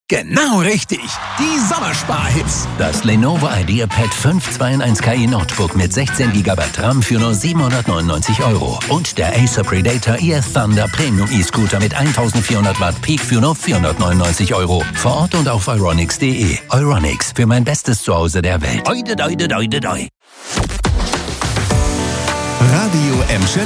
Genau richtig. Die Sommerspar-Hits. Das Lenovo IdeaPad 5 2-in-1 KI Notebook mit 16 GB RAM für nur 799 €. Und der Acer Predator EF Thunder Premium E-Scooter mit 1400 Watt Peak für nur 499 €. Vor Ort und auf euronics.de. Euronics, für mein bestes Zuhause der Welt. Oide, doide, doide, doi. Radio M.